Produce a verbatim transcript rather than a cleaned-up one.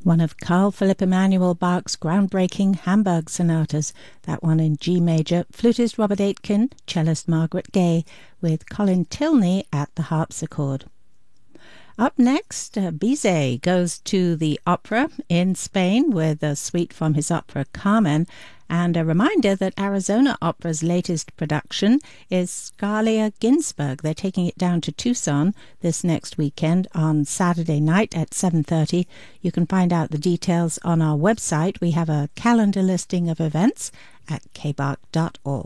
one of Carl Philipp Emanuel Bach's groundbreaking Hamburg sonatas, that one in G major, flutist Robert Aitken, cellist Margaret Gay, with Colin Tilney at the harpsichord. Up next, uh, Bizet goes to the opera in Spain with a suite from his opera Carmen, and a reminder that Arizona Opera's latest production is Scarlett Ginsburg. They're taking it down to Tucson this next weekend on Saturday night at seven thirty. You can find out the details on our website. We have a calendar listing of events at k bach dot org.